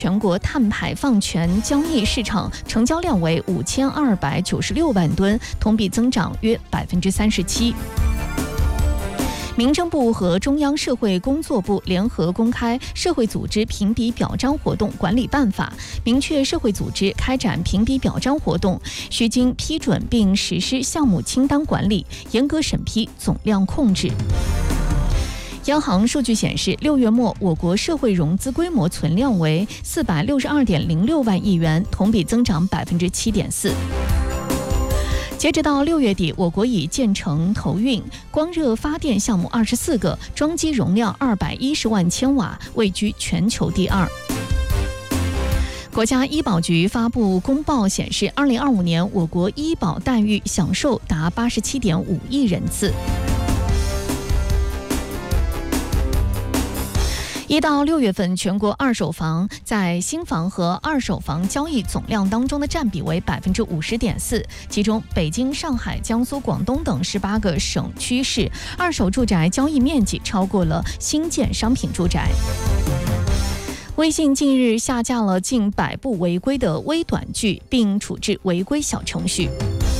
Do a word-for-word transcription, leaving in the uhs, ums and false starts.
全国碳排放权交易市场成交量为五千二百九十六万吨，同比增长约百分之三十七。民政部和中央社会工作部联合公开《社会组织评比表彰活动管理办法》，明确社会组织开展评比表彰活动需经批准并实施项目清单管理，严格审批总量控制。央行数据显示，六月末我国社会融资规模存量为四百六十二点零六万亿元，同比增长百分之七点四。截止到六月底，我国已建成投运光热发电项目二十四个，装机容量二百一十万千瓦，位居全球第二。国家医保局发布公报显示，二零二五年我国医保待遇享受达八十七点五亿人次。一到六月份，全国二手房在新房和二手房交易总量当中的占比为百分之五十点四，其中北京、上海、江苏、广东等十八个省区市二手住宅交易面积超过了新建商品住宅。微信近日下架了近百部违规的微短剧，并处置违规小程序。